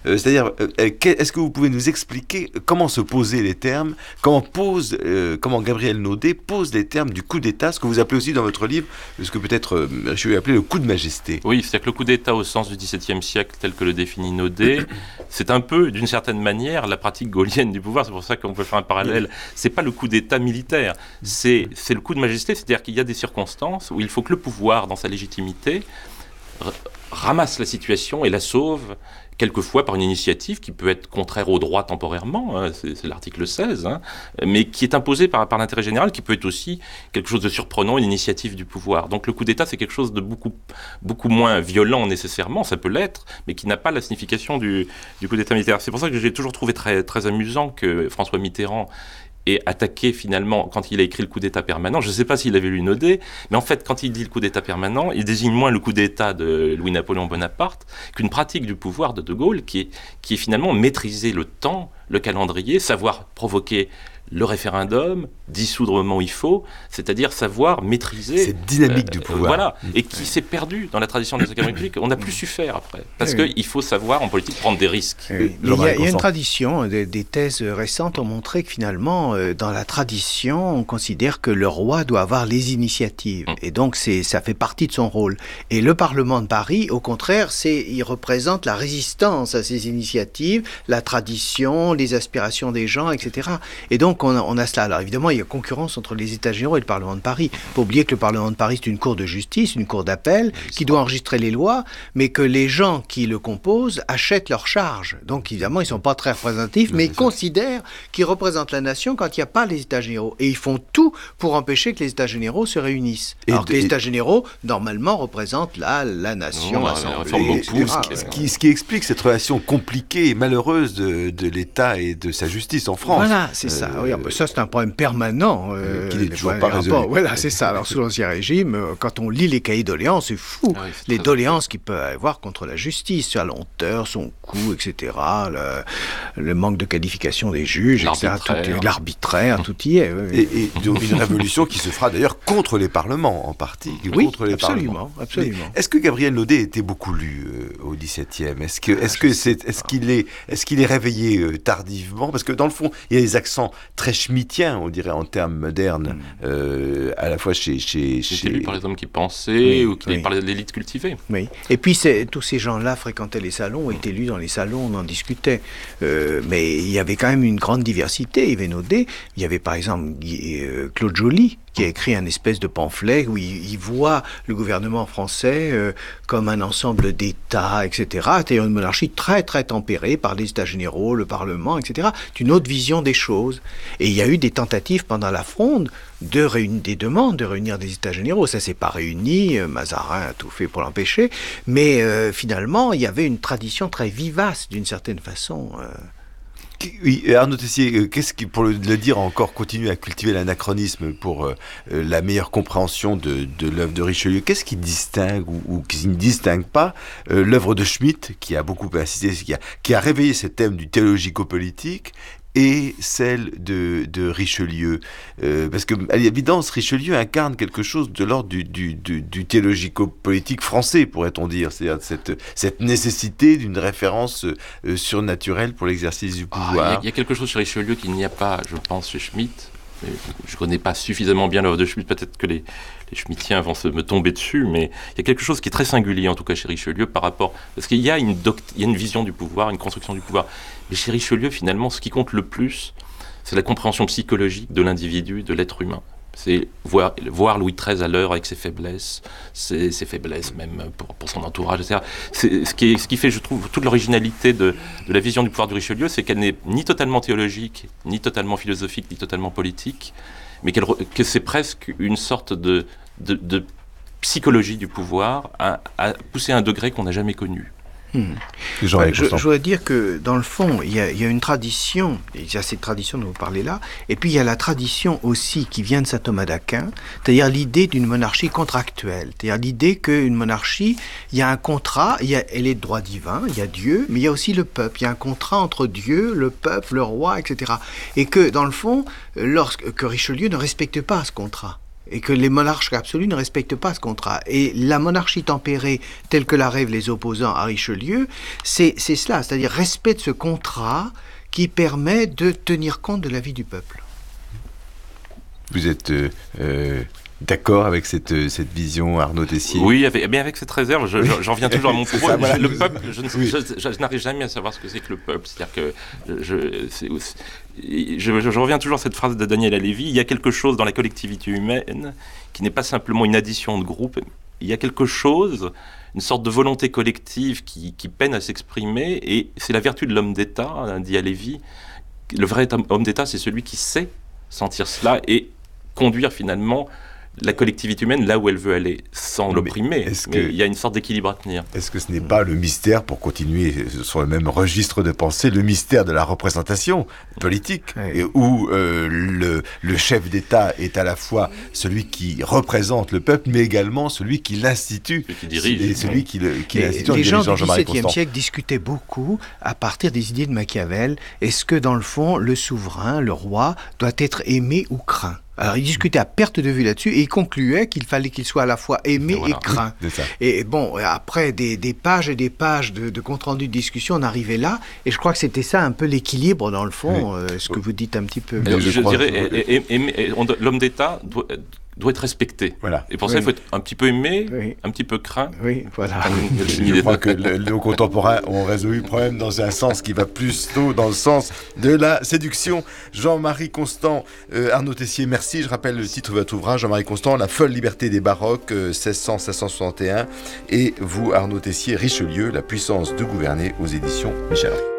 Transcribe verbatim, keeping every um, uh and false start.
Euh, c'est-à-dire, euh, est-ce que vous pouvez nous expliquer comment se posaient les termes, comment pose, euh, comment Gabriel Naudet pose les termes du coup d'État, ce que vous appelez aussi dans votre livre, ce que peut-être euh, je vais appeler le coup de majesté. Oui, c'est-à-dire que le coup d'État au sens du dix-septième siècle, tel que le définit Naudet, c'est un peu, d'une certaine manière, la pratique gaulienne du pouvoir. C'est pour ça qu'on peut faire un parallèle. C'est pas le coup d'État militaire, c'est, c'est le coup de majesté, c'est-à-dire qu'il y a des circonstances où il faut que le pouvoir, dans sa légitimité, r- ramasse la situation et la sauve, quelquefois par une initiative qui peut être contraire au droit temporairement, hein, c'est, c'est l'article seize, hein, mais qui est imposée par, par l'intérêt général, qui peut être aussi quelque chose de surprenant, une initiative du pouvoir. Donc le coup d'État, c'est quelque chose de beaucoup, beaucoup moins violent nécessairement, ça peut l'être, mais qui n'a pas la signification du, du coup d'État militaire. C'est pour ça que j'ai toujours trouvé très, très amusant que François Mitterrand et attaqué finalement, quand il a écrit le coup d'État permanent, je ne sais pas s'il avait lu Naudet, mais en fait, quand il dit le coup d'État permanent, il désigne moins le coup d'État de Louis-Napoléon Bonaparte qu'une pratique du pouvoir de De Gaulle qui est, qui est finalement maîtriser le temps, le calendrier, savoir provoquer le référendum, dissoudre au moment où il faut, c'est-à-dire savoir maîtriser... Cette dynamique euh, du pouvoir. Voilà, et qui s'est perdue dans la tradition de la Cinquième République. On n'a plus su faire après, parce Oui. qu'il faut savoir, en politique, prendre des risques. Oui. Il, y a, il y a une tradition, des, des thèses récentes ont montré que finalement, euh, dans la tradition, on considère que le roi doit avoir les initiatives. Mm. Et donc, c'est, ça fait partie de son rôle. Et le Parlement de Paris, au contraire, c'est, il représente la résistance à ces initiatives, la tradition, les aspirations des gens, et cetera. Et donc, on a, on a cela. Alors évidemment, il y a concurrence entre les États généraux et le Parlement de Paris. Il ne faut pas oublier que le Parlement de Paris, c'est une cour de justice, une cour d'appel, qui doit enregistrer les lois, mais que les gens qui le composent achètent leurs charges. Donc évidemment, ils ne sont pas très représentatifs, mais ils considèrent qu'ils représentent la nation quand il n'y a pas les États généraux. Et ils font tout pour empêcher que les États généraux se réunissent. Et Alors de, que les États généraux, normalement, représentent la, la nation, non, l'Assemblée, et cetera. Ce qui, ce qui explique cette relation compliquée et malheureuse de, de l'État et de sa justice en France. Voilà, c'est euh, ça. Oui, ça, c'est un problème permanent. Euh, qui n'est toujours pas résolu. Voilà, c'est ça. Alors, sous l'Ancien Régime, quand on lit les cahiers doléances, c'est fou. Ah oui, c'est les doléances qu'il peut y avoir contre la justice, sa lenteur, son coût, et cetera. Le, le manque de qualification des juges, l'arbitraire, et cetera. Tout, l'arbitraire, tout y est. Oui. Et, et donc une révolution qui se fera d'ailleurs contre les parlements, en partie. Oui, contre les absolument. parlements. absolument. Est-ce que Gabriel Naudet était beaucoup lu euh, au dix-septième ? Est-ce que, est-ce que c'est, est-ce qu'il est, est-ce qu'il est réveillé euh, tardivement ? Parce que dans le fond, il y a des accents très schmittiens, on dirait en termes modernes, mm. euh, à la fois chez... chez, chez... C'était lu par les hommes qui pensaient, oui, ou qui oui. par l'élite cultivée. Oui. Et puis c'est, tous ces gens-là fréquentaient les salons, étaient lus dans les salons, on en discutait. Euh, mais il y avait quand même une grande diversité. Il y avait Naudet, il y avait par exemple euh, Claude Joly, qui a écrit un espèce de pamphlet où il, il voit le gouvernement français euh, comme un ensemble d'États, et cetera. C'est-à-dire une monarchie très, très tempérée par les États généraux, le Parlement, et cetera. C'est une autre vision des choses. Et il y a eu des tentatives pendant la Fronde de réunir des demandes, de réunir des États généraux. Ça ne s'est pas réuni, Mazarin a tout fait pour l'empêcher. Mais euh, finalement, il y avait une tradition très vivace, d'une certaine façon. Euh, Oui, Arnaud Tessier, qu'est-ce qui, pour le, le dire encore, continue à cultiver l'anachronisme pour euh, la meilleure compréhension de, de l'œuvre de Richelieu. Qu'est-ce qui distingue ou, ou qui ne distingue pas euh, l'œuvre de Schmitt, qui a beaucoup insisté, qui a, qui a réveillé ce thème du théologico-politique, et celle de, de Richelieu, euh, parce que à l'évidence, Richelieu incarne quelque chose de l'ordre du, du, du, du théologico-politique français, pourrait-on dire, c'est-à-dire cette, cette nécessité d'une référence euh, surnaturelle pour l'exercice du pouvoir. Ah, il y, y a quelque chose chez Richelieu qu'il n'y a pas, je pense, chez Schmitt. Mais je ne connais pas suffisamment bien l'œuvre de Schmitt, peut-être que les, les Schmittiens vont se, me tomber dessus, mais il y a quelque chose qui est très singulier, en tout cas chez Richelieu, par rapport... Parce qu'il y a une, doct- il y a une vision du pouvoir, une construction du pouvoir. Mais chez Richelieu, finalement, ce qui compte le plus, c'est la compréhension psychologique de l'individu, de l'être humain. C'est voir, voir Louis treize à l'heure avec ses faiblesses, ses, ses faiblesses même pour, pour son entourage, et cetera. C'est, ce, qui est, ce qui fait, je trouve, toute l'originalité de, de la vision du pouvoir de Richelieu, c'est qu'elle n'est ni totalement théologique, ni totalement philosophique, ni totalement politique, mais qu'elle, que c'est presque une sorte de, de, de psychologie du pouvoir à, à pousser à un degré qu'on n'a jamais connu. Hmm. Ouais, je, je voudrais dire que dans le fond, il y a, il y a une tradition, il y a cette tradition dont vous parlez là, et puis il y a la tradition aussi qui vient de saint Thomas d'Aquin, c'est-à-dire l'idée d'une monarchie contractuelle, c'est-à-dire l'idée qu'une monarchie, il y a un contrat, il y a, elle est de droit divin, il y a Dieu, mais il y a aussi le peuple, il y a un contrat entre Dieu, le peuple, le roi, et cetera. Et que dans le fond, lorsque que Richelieu ne respecte pas ce contrat. et que les monarques absolus ne respectent pas ce contrat. Et la monarchie tempérée, telle que la rêvent les opposants à Richelieu, c'est, c'est cela, c'est-à-dire respect de ce contrat qui permet de tenir compte de la vie du peuple. Vous êtes euh, euh, d'accord avec cette, cette vision, Arnaud Tessier? Oui, avec, mais avec cette réserve, je, je, j'en reviens toujours à mon propos. Ça, voilà. Le peuple, je, ne, Oui. je, je, je n'arrive jamais à savoir ce que c'est que le peuple. C'est-à-dire que je, c'est, je, je, je reviens toujours à cette phrase de Daniel Halévy, il y a quelque chose dans la collectivité humaine qui n'est pas simplement une addition de groupes, il y a quelque chose, une sorte de volonté collective qui, qui peine à s'exprimer, et c'est la vertu de l'homme d'État, hein, dit Halévy. Le vrai homme d'État, c'est celui qui sait sentir cela et conduire finalement la collectivité humaine là où elle veut aller, sans mais l'opprimer. Mais que, il y a une sorte d'équilibre à tenir. Est-ce que ce n'est pas le mystère, pour continuer sur le même registre de pensée, le mystère de la représentation politique, oui. et où euh, le, le chef d'État est à la fois celui qui représente le peuple, mais également celui qui l'institue, celui qui dirige, et celui oui. qui, le, qui et l'institue. Les gens du Jean-Marie dix-septième Constant. siècle discutaient beaucoup à partir des idées de Machiavel. Est-ce que dans le fond, le souverain, le roi, doit être aimé ou craint? Alors, il discutait à perte de vue là-dessus et il concluait qu'il fallait qu'il soit à la fois aimé et, voilà. et craint. C'est ça. Et bon, après des, des pages et des pages de, de compte-rendu de discussion, on arrivait là. Et je crois que c'était ça un peu l'équilibre, dans le fond, oui. euh, ce que vous dites un petit peu. Alors, je, je dirais, que... et, et, et, et, on, l'homme d'État doit, doit être respecté. Voilà. Et pour ça, oui. il faut être un petit peu aimé, oui. un petit peu craint. Oui, voilà. Je crois que le, nos contemporains ont résolu le problème dans un sens qui va plutôt dans le sens de la séduction. Jean-Marie Constant, euh, Arnaud Tessier, merci. Je rappelle le titre de votre ouvrage, Jean-Marie Constant, La folle liberté des baroques, euh, seize cents à seize cent soixante et un. Et vous, Arnaud Tessier, Richelieu, La puissance de gouverner, aux éditions Michel.